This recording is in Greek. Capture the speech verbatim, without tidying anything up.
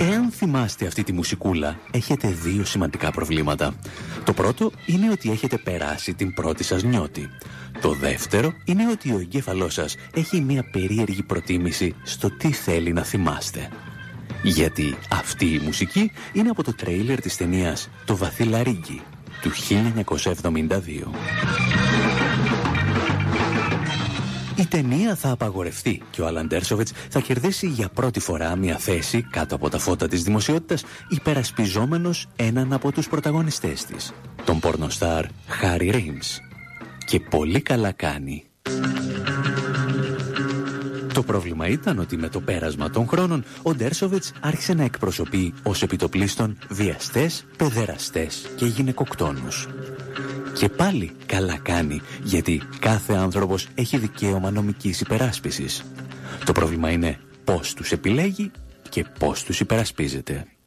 Εάν θυμάστε αυτή τη μουσικούλα, έχετε δύο σημαντικά προβλήματα. Το πρώτο είναι ότι έχετε περάσει την πρώτη σας νιώτη. Το δεύτερο είναι ότι ο εγκέφαλός σας έχει μια περίεργη προτίμηση στο τι θέλει να θυμάστε. Γιατί αυτή η μουσική είναι από το τρέιλερ της ταινίας «Το βαθύ λαρύγγι» του χίλια εννιακόσια εβδομήντα δύο. Η ταινία θα απαγορευτεί και ο Άλαν Ντέρσοβιτς θα κερδίσει για πρώτη φορά μια θέση κάτω από τα φώτα της δημοσιότητας, υπερασπιζόμενος έναν από τους πρωταγωνιστές της, τον πορνοστάρ Χάρι Ρέιμς. Και πολύ καλά κάνει. Το πρόβλημα ήταν ότι με το πέρασμα των χρόνων ο Ντέρσοβιτς άρχισε να εκπροσωπεί ως επιτοπλίστων βιαστές, παιδεραστές και γυναικοκτόνους. Και πάλι καλά κάνει, γιατί κάθε άνθρωπος έχει δικαίωμα νομικής υπεράσπισης. Το πρόβλημα είναι πώς τους επιλέγει και πώς τους υπερασπίζεται.